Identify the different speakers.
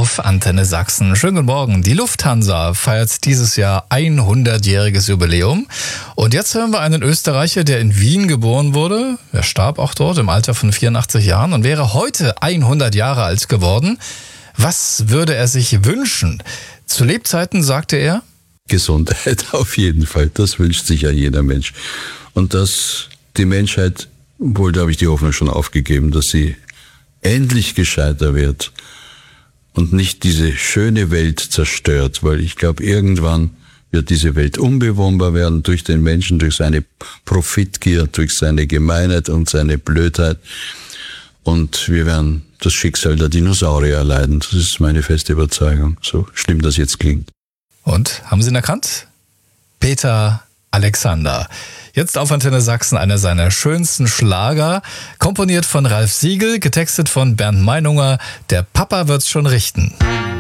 Speaker 1: auf Antenne Sachsen. Schönen guten Morgen. Die Lufthansa feiert dieses Jahr 100-jähriges Jubiläum. Und jetzt hören wir einen Österreicher, der in Wien geboren wurde. Er starb auch dort im Alter von 84 Jahren und wäre heute 100 Jahre alt geworden. Was würde er sich wünschen? Zu Lebzeiten sagte er:
Speaker 2: Gesundheit auf jeden Fall. Das wünscht sich ja jeder Mensch. Und dass die Menschheit, obwohl da habe ich die Hoffnung schon aufgegeben, dass sie endlich gescheiter wird und nicht diese schöne Welt zerstört, weil ich glaube, irgendwann wird diese Welt unbewohnbar werden durch den Menschen, durch seine Profitgier, durch seine Gemeinheit und seine Blödheit. Und wir werden das Schicksal der Dinosaurier erleiden. Das ist meine feste Überzeugung, so schlimm das jetzt klingt.
Speaker 1: Und, haben Sie ihn erkannt? Peter Alexander. Jetzt auf Antenne Sachsen einer seiner schönsten Schlager, komponiert von Ralf Siegel, getextet von Bernd Meinunger. Der Papa wird's schon richten.